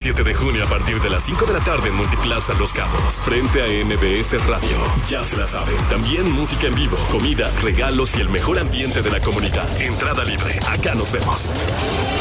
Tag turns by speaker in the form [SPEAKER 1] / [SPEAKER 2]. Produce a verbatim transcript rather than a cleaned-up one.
[SPEAKER 1] siete de junio a partir de las cinco de la tarde en Multiplaza Los Cabos, frente a M B S Radio. Ya se la saben. También música en vivo, comida, regalos y el mejor ambiente de la comunidad. Entrada libre. Acá nos vemos.